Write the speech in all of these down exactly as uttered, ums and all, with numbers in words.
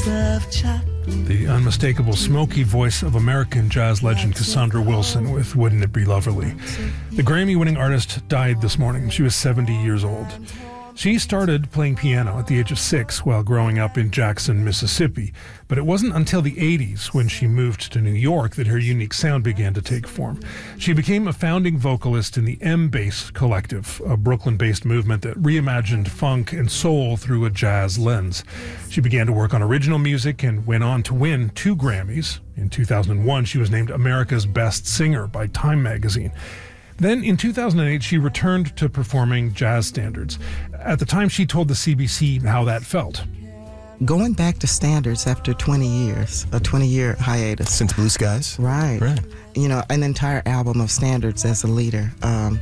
The unmistakable smoky voice of American jazz legend Cassandra Wilson with Wouldn't It Be Lovely. The Grammy-winning artist died this morning. She was seventy years old. She started playing piano at the age of six while growing up in Jackson, Mississippi. But it wasn't until the eighties, when she moved to New York, that her unique sound began to take form. She became a founding vocalist in the M-Bass Collective, a Brooklyn-based movement that reimagined funk and soul through a jazz lens. She began to work on original music and went on to win two Grammys. In two thousand one, she was named America's Best Singer by Time magazine. Then in two thousand eight, she returned to performing jazz standards. At the time, she told the C B C how that felt. Going back to standards after twenty years, a twenty-year hiatus. Since Blue Skies? Right. Right. You know, an entire album of standards as a leader. Um,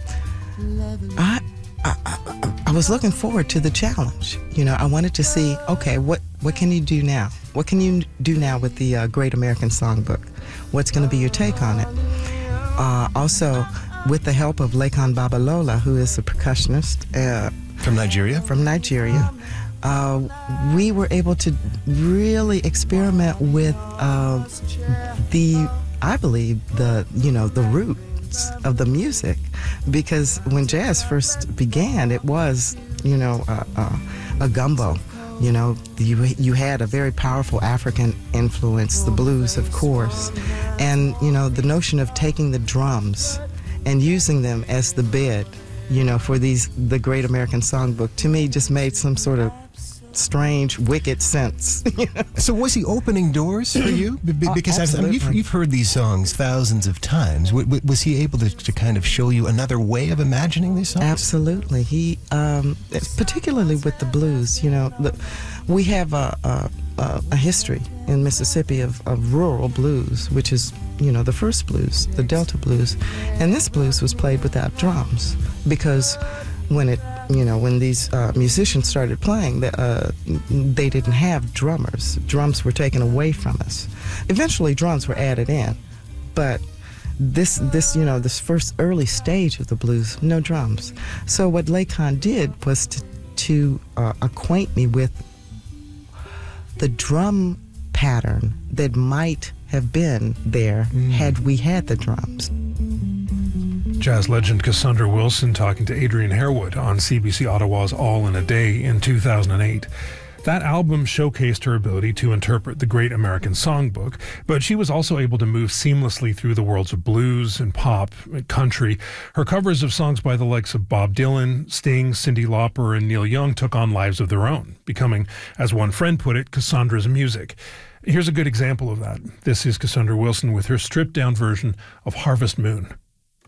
I, I, I, I was looking forward to the challenge. You know, I wanted to see, okay, what, what can you do now? What can you do now with the uh, Great American Songbook? What's going to be your take on it? Uh, also, with the help of Lekan Babalola, who is a percussionist. Uh, from Nigeria? From Nigeria. Uh, we were able to really experiment with uh, the, I believe, the, you know, the roots of the music. Because when jazz first began, it was, you know, uh, uh, a gumbo. You know, you, you had a very powerful African influence, the blues, of course. And, you know, the notion of taking the drums and using them as the bed, you know, for these the Great American Songbook, to me just made some sort of strange, wicked sense. You know? So was he opening doors for you? B- because oh, I've, I mean, you've, you've heard these songs thousands of times. W- w- was he able to, to kind of show you another way of imagining these songs? Absolutely. He, um, particularly with the blues, you know, the, we have a, a, a history in Mississippi of, of rural blues, which is, you know, the first blues, the Delta blues. And this blues was played without drums because when it, you know, when these uh, musicians started playing, the, uh, they didn't have drummers. Drums were taken away from us. Eventually, drums were added in, but this, this, you know, this first early stage of the blues, no drums. So what Lekan did was to, to uh, acquaint me with the drum pattern that might have been there mm. had we had the drums. Jazz legend Cassandra Wilson talking to Adrian Harewood on C B C Ottawa's All in a Day in two thousand eight. That album showcased her ability to interpret the Great American Songbook, but she was also able to move seamlessly through the worlds of blues and pop and country. Her covers of songs by the likes of Bob Dylan, Sting, Cyndi Lauper, and Neil Young took on lives of their own, becoming, as one friend put it, Cassandra's music. Here's a good example of that. This is Cassandra Wilson with her stripped-down version of Harvest Moon.